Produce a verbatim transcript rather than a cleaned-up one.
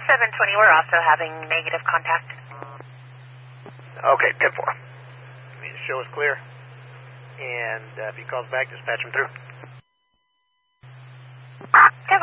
seven twenty, we're also having negative contact. Okay, ten four. I mean, the show is clear. And uh, if he calls back, just patch him through. ten